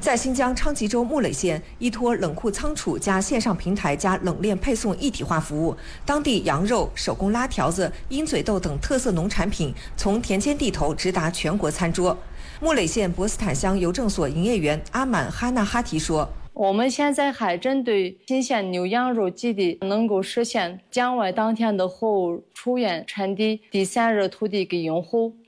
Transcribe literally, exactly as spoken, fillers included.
在新疆昌吉州木垒县，依托冷库仓储加线上平台加冷链配送一体化服务，当地羊肉、手工拉条子、鹰嘴豆等特色农产品从田间地头直达全国餐桌。木垒县博斯坦乡邮政所营业员阿满哈纳哈提说：“ 我们现在还针对新鲜牛羊肉基地，能够实现降温当天的货物出院传递第三热土地给用户。